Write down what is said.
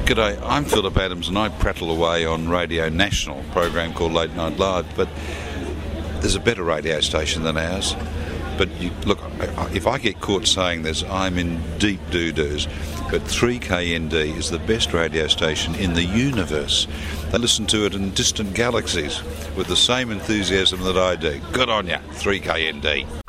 G'day, I'm Philip Adams and I prattle away on Radio National, a program called Late Night Live, but there's a better radio station than ours. But look, if I get caught saying this, I'm in deep doo-doos. But 3KND is the best radio station in the universe. They listen to it in distant galaxies with the same enthusiasm that I do. Good on ya, 3KND.